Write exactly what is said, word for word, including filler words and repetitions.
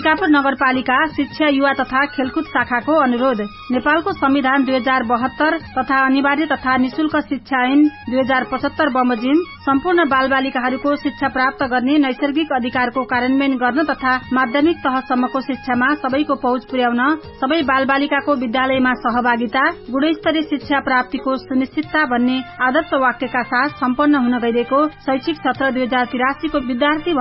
टिकापुर नगरपालिका शिक्षा युवा तथा खेलकुद शाखाको अनुरोध। नेपालको संविधान दुई हजार बहत्तर तथा अनिवार्य तथा निशुल्क शिक्षा ऐन दुई हजार पचहत्तर बमोजिम सम्पूर्ण बालबालिकाहरूको शिक्षा प्राप्त गर्ने नैसर्गिक अधिकारको कार्यान्वयन गर्न तथा माध्यमिक तहसम्मको शिक्षामा सबैको पहुँच पुर्याउन सबै बालबालिकाको विद्यालयमा सहभागिता, गुणस्तरीय शिक्षा प्राप्तिको सुनिश्चितता भन्ने आदर्श वाक्यका साथ सम्पन्न हुन गइरहेको शैक्षिक सत्र दुई हजार तिरासी को विद्यार्थी